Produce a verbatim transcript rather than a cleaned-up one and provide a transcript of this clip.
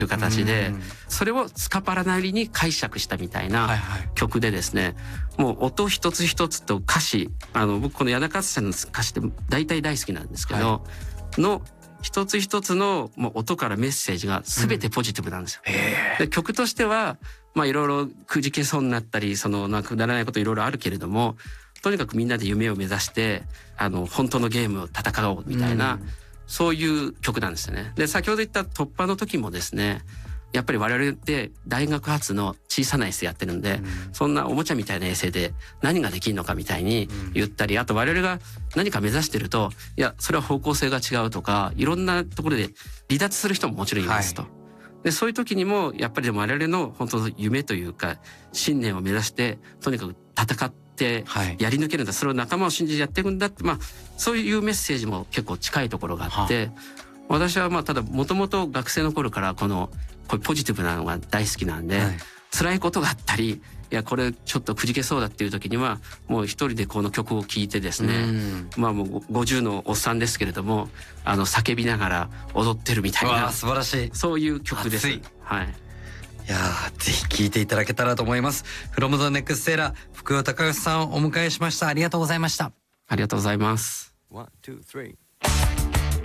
いう形でそれをスカパラなりに解釈したみたいな曲でですね、もう音一つ一つと歌詞、あの僕この谷中敦さんの歌詞って大体大好きなんですけど、の一つ一つのもう音からメッセージが全てポジティブなんですよ。で曲としてはまあいろいろくじけそうになったり、そのなんかくだらないこといろいろあるけれども、とにかくみんなで夢を目指してあの本当のゲームを戦おうみたいな、そういう曲なんですよね。で先ほど言った突破の時もですね、やっぱり我々って大学発の小さなエッセイやってるんで、うん、そんなおもちゃみたいなエッセイで何ができるのかみたいに言ったり、あと我々が何か目指してると、いやそれは方向性が違うとか、いろんなところで離脱する人ももちろんいますと、はい、でそういう時にもやっぱりでも我々の本当の夢というか信念を目指してとにかく戦ってやり抜けるんだ、はい、それを仲間を信じてやっていくんだって、まあそういうメッセージも結構近いところがあって、はあ、私はまあただもともと学生の頃からこのこれポジティブなのが大好きなんで、はい、辛いことがあったり、いやこれちょっとくじけそうだっていう時にはもう一人でこの曲を聴いてですね、まあもうごじゅうのおっさんですけれども、あの叫びながら踊ってるみたいな、 素晴らしい、 そういう曲です。はい。いやぜひ聴いていただけたらと思います。 From the Next Era 福与孝義さんをお迎えしました。ありがとうございました。 ありがとうございます。 ワン、ツー、スリー